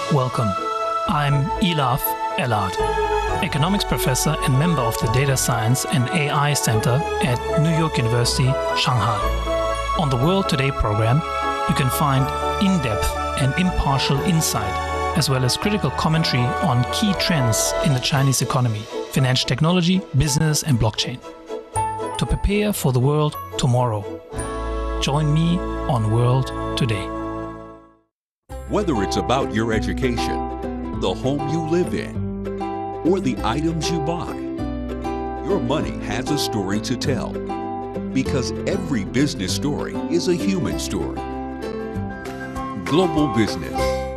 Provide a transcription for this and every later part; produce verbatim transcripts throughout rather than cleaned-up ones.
Welcome. I'm Elaf Elad, economics professor and member of the Data Science and A I Center at New York University, Shanghai. On the World Today program, you can find in-depth and impartial insight, as well as critical commentary on key trends in the Chinese economy, financial technology, business, and blockchain. To prepare for the world tomorrow, join me on World Today. Whether it's about your education, the home you live in, or the items you buy, your money has a story to tell. Because every business story is a human story. Global Business.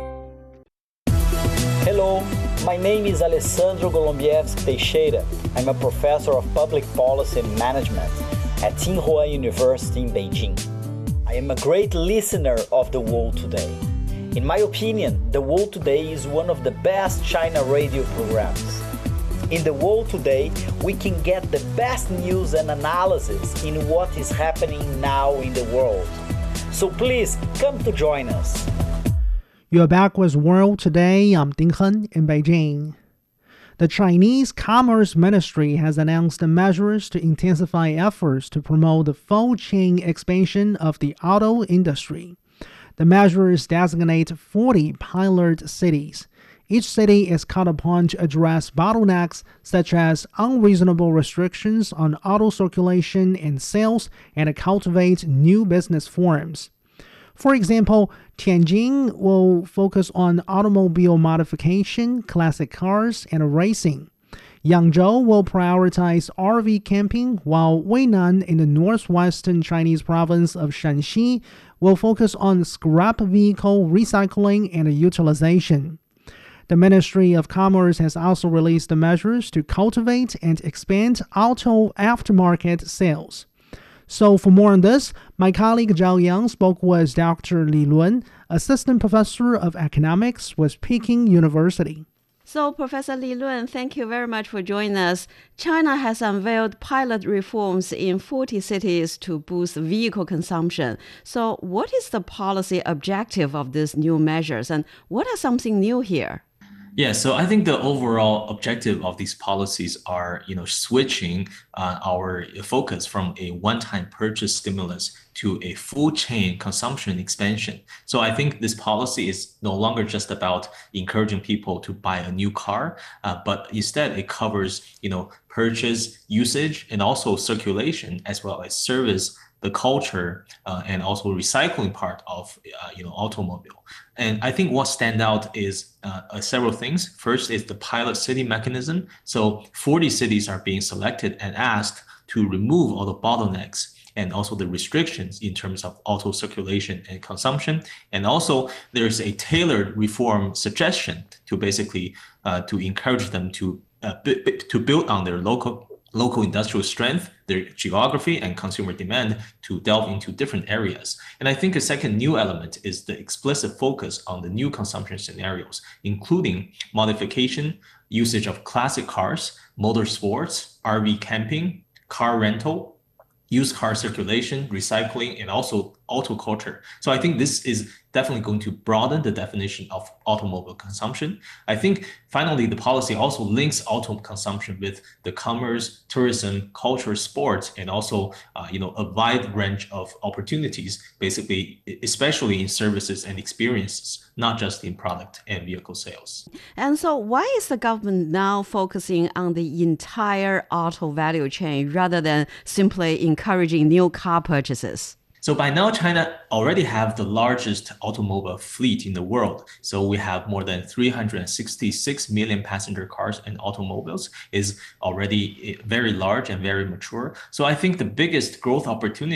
Hello, my name is Alessandro Golombieski Teixeira. I'm a professor of public policy and management at Tsinghua University in Beijing. I am a great listener of The World Today. In my opinion, The World Today is one of the best China radio programs. In The World Today, we can get the best news and analysis in what is happening now in the world. So please come to join us. You're back with World Today. I'm Ding Hen in Beijing. The Chinese Commerce Ministry has announced measures to intensify efforts to promote the full chain expansion of the auto industry. The measures designate forty pilot cities. Each city is called upon to address bottlenecks such as unreasonable restrictions on auto circulation and sales and cultivate new business forms. For example, Tianjin will focus on automobile modification, classic cars, and racing. Yangzhou will prioritize R V camping, while Weinan in the northwestern Chinese province of Shanxi will focus on scrap vehicle recycling and utilization. The Ministry of Commerce has also released the measures to cultivate and expand auto aftermarket sales. So for more on this, my colleague Zhao Yang spoke with Doctor Li Lun, Assistant Professor of Economics with Peking University. So, Professor Li Lun, thank you very much for joining us. China has unveiled pilot reforms in forty cities to boost vehicle consumption. So, what is the policy objective of these new measures, and what are something new here? Yeah, so I think the overall objective of these policies are, you know, switching uh, our focus from a one-time purchase stimulus to a full chain consumption expansion. So I think this policy is no longer just about encouraging people to buy a new car, uh, but instead it covers, you know, purchase, usage, and also circulation, as well as service, the culture, uh, and also recycling part of, uh, you know, automobile. And I think what stand out is uh, uh, several things. First is the pilot city mechanism. So forty cities are being selected and asked to remove all the bottlenecks and also the restrictions in terms of auto circulation and consumption. And also there's a tailored reform suggestion to basically uh, to encourage them to uh, b- b- to build on their local local industrial strength, their geography, and consumer demand to delve into different areas. And I think a second new element is the explicit focus on the new consumption scenarios, including modification, usage of classic cars, motorsports, R V camping, car rental, used car circulation, recycling, and also auto culture. So I think this is definitely going to broaden the definition of automobile consumption. I think finally, the policy also links auto consumption with the commerce, tourism, culture, sports, and also uh, you know, a wide range of opportunities, basically, especially in services and experiences, not just in product and vehicle sales. And so why is the government now focusing on the entire auto value chain rather than simply encouraging new car purchases? So by now, China already have the largest automobile fleet in the world. So we have more than three hundred sixty-six million passenger cars and automobiles is already very large and very mature. So I think the biggest growth opportunity